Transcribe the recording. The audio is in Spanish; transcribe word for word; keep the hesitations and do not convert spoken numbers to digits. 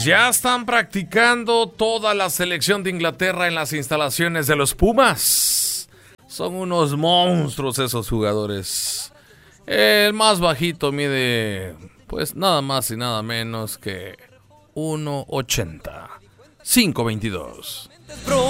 Ya están practicando toda la selección de Inglaterra en las instalaciones de los Pumas. Son unos monstruos esos jugadores. El más bajito mide, pues nada más y nada menos que uno ochenta, cinco veintidós.